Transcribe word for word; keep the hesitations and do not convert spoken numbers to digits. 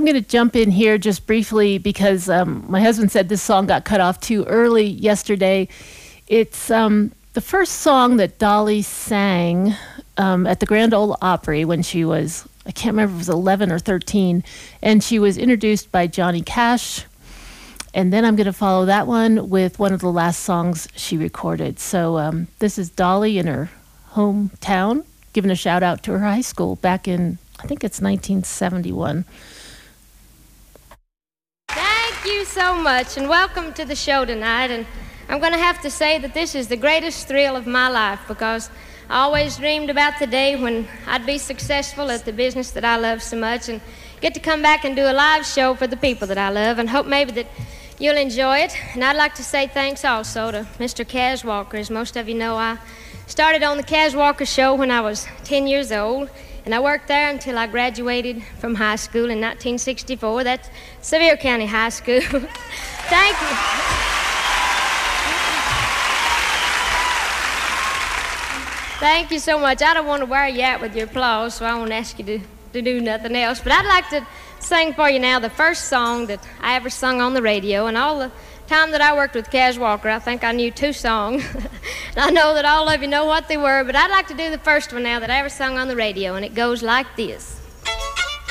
I'm going to jump in here just briefly because um, my husband said this song got cut off too early yesterday. It's um, the first song that Dolly sang um, at the Grand Ole Opry when she was, I can't remember if it was eleven or thirteen, and she was introduced by Johnny Cash. And then I'm going to follow that one with one of the last songs she recorded. So um, this is Dolly in her hometown, giving a shout out to her high school back in, I think it's nineteen seventy-one. Thank you so much, and welcome to the show tonight. And I'm going to have to say that this is the greatest thrill of my life, because I always dreamed about the day when I'd be successful at the business that I love so much and get to come back and do a live show for the people that I love, and hope maybe that you'll enjoy it. And I'd like to say thanks also to Mister Kaz Walker. As most of you know, I started on the Kaz Walker Show when I was ten years old, and I worked there until I graduated from high school in nineteen sixty-four. That's Sevier County High School. Thank you. Thank you so much. I don't want to wear you out with your applause, so I won't ask you to, to do nothing else. But I'd like to sing for you now the first song that I ever sung on the radio. And all the time that I worked with Kaz Walker, I think I knew two songs. And I know that all of you know what they were, but I'd like to do the first one now that I ever sung on the radio, and it goes like this.